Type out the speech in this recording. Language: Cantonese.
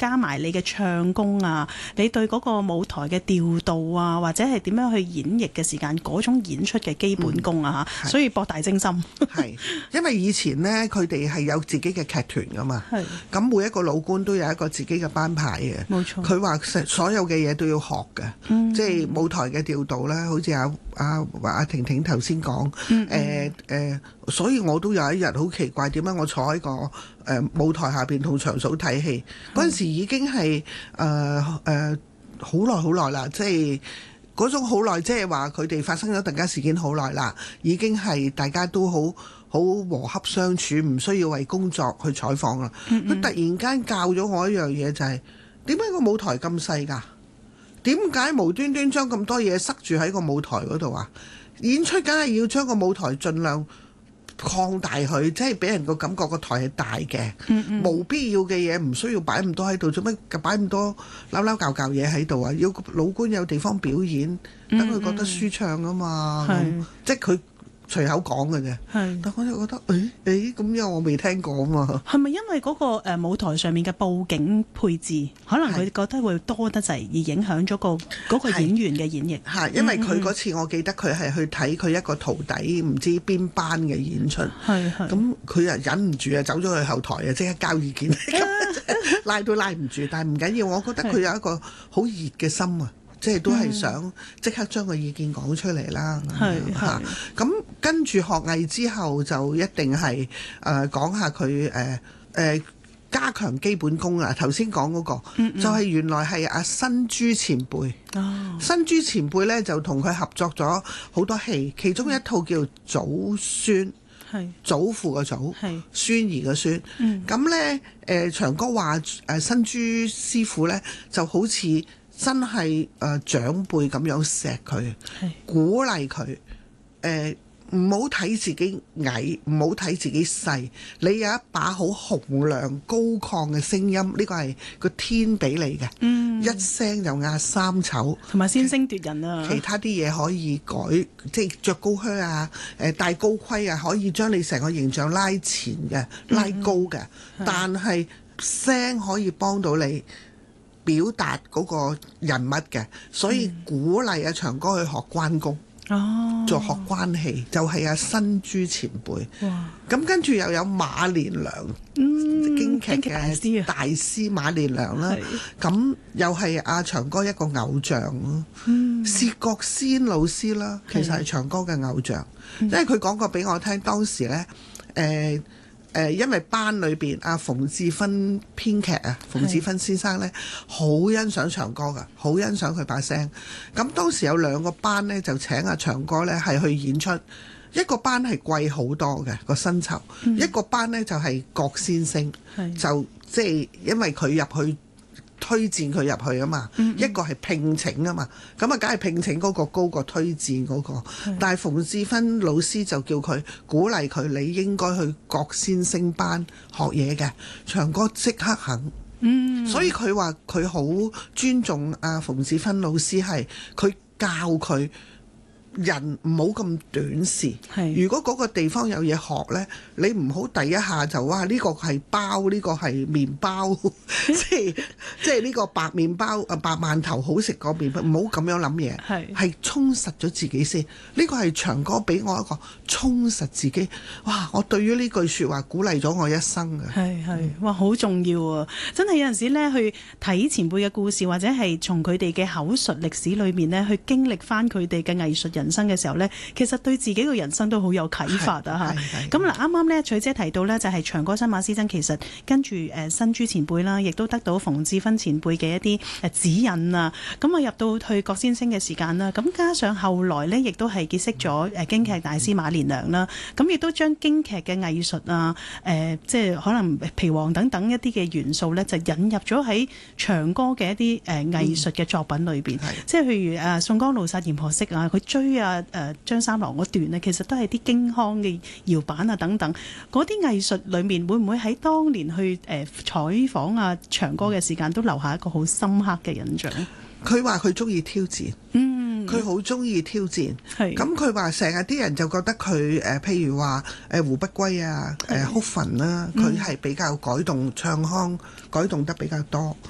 加埋你嘅唱功啊，你對嗰個舞台嘅調度啊，或者係點樣去演繹嘅時間，嗰種演出嘅基本功啊，所以博大精深。 係，因為以前呢，佢哋係有自己嘅劇團噶嘛，咁每一個老倌都有一個自己嘅班牌嘅。冇錯。佢話所有嘅嘢都要學嘅，即係舞台嘅調度啦，好似阿婷婷頭先講，所以我都有一日好奇怪，點解我坐喺個舞台下邊同長嫂睇戲嗰陣時已經係好耐啦，即係嗰種好耐，即係話佢哋發生咗突然間事件好耐啦，已經係大家都好和洽相處，唔需要為工作去採訪啦。佢突然間教咗我一樣嘢，就係點解個舞台咁細㗎？點解無端端將咁多嘢塞住喺個舞台嗰度啊？演出梗係要將個舞台盡量擴大佢，即係俾人個感覺個台係大嘅。冇必要嘅嘢唔需要擺咁多喺度，做乜擺咁多撈撈教嘢喺度啊？要老倌有地方表演，等佢覺得舒暢啊嘛。即係佢隨口講嘅啫，但我就覺得咁樣我未聽過啊嘛。係咪因為嗰個舞台上面嘅佈景配置，可能佢覺得會多得滯，而影響咗嗰個演員嘅演繹？係因為佢嗰次我記得佢係去睇佢一個徒弟唔知邊班嘅演出，咁佢又忍唔住啊，走咗去後台啊，即刻交意見，拉都拉唔住。但係唔緊要，我覺得佢有一個好熱嘅心啊。即係都係想即刻將個意見講出嚟啦。咁跟住學藝之後就一定係講下佢加強基本功啊。頭先講嗰個就係原來係阿新珠前輩。新珠前輩呢就同佢合作咗好多戲，其中一套叫祖孫，祖父嘅祖，孫兒嘅孫。咁呢長哥話新珠師傅呢就好似真係長輩咁樣錫佢，鼓勵佢，唔好睇自己矮，唔好睇自己細。你有一把好洪亮高亢嘅聲音，呢個係個天俾你嘅，一聲就壓三丑，同埋先聲奪人啊！其他啲嘢可以改，即係着高靴啊，戴高盔啊，可以將你成個形象拉前嘅，拉高嘅。但係聲可以幫到你表達嗰個人物嘅，所以鼓勵阿長哥去學關公，做學關戲，就係阿新珠前輩。咁跟住又有馬連良，京劇嘅大師馬連良啦。咁又係阿長哥一個偶像咯。薛覺先老師啦，其實係長哥嘅偶像，因為佢講過俾我聽，當時呢。因為班裏邊阿馮志芬編劇啊，馮志芬先生呢，好欣賞長哥噶，好欣賞佢把聲。咁當時有兩個班呢，就請阿長哥呢係去演出，一個班係貴好多嘅個薪酬，一個班呢就係郭先生，就即係因為佢入去推薦佢入去啊嘛，一個係聘請啊嘛，咁啊梗係聘請嗰個高過推薦嗰個。但係馮志芬老師就叫佢鼓勵佢，你應該去郭先生班學嘢嘅。長哥即刻肯，所以佢話佢好尊重阿馮志芬老師，係佢教佢人唔好咁短視。如果嗰個地方有嘢學呢，你唔好第一下就話呢個係包，呢個係麵包，即係呢個白麵包白饅頭好食過麵包，唔好咁樣諗嘢，係充實咗自己先。呢個係長哥俾我一個充實自己。哇！我對於呢句説話鼓勵咗我一生嘅。哇！好重要啊！真係有陣時呢，去睇前輩嘅故事，或者係從佢哋嘅口述歷史裏面呢，去經歷翻佢哋嘅藝術人生嘅時候呢，其實對自己嘅人生都好有啟發啊！嚇，咁嗱，啱啱呢，翠姐提到呢，就係長哥新馬師曾，其實跟住新珠前輩啦，亦都得到馮志芬前輩嘅一啲指引啊。咁啊，入到去郭先生嘅時間啦，咁加上後來呢，亦都係結識咗京劇大師馬連良啦。咁亦都將京劇嘅藝術啊，即係可能皮黃等等一啲嘅元素呢，就引入咗喺長哥嘅一啲藝術嘅作品裏邊。即係譬如宋江怒殺閻婆惜啊，佢追張三郎嗰段呢，其實都係啲京腔嘅搖板啊等等，嗰啲藝術裏面會唔會喺當年去採訪啊長哥嘅時間都留下一個好深刻嘅印象？佢話佢中意挑戰，佢好中意挑戰。咁佢話成日啲人就覺得佢譬如話胡不歸啊、哭墳啦，佢係比較改動唱腔，改動得比較多。